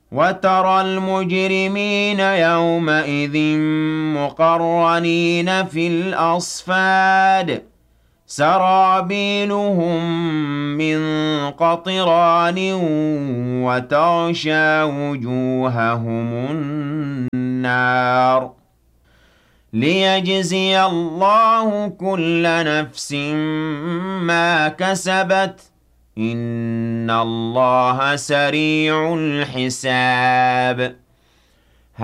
وترى المجرمين يومئذ مقرنين في الأصفاد سرابيلهم من قطران وتغشى وجوههم النار ليجزي الله كل نفس ما كسبت إن الله سريع الحساب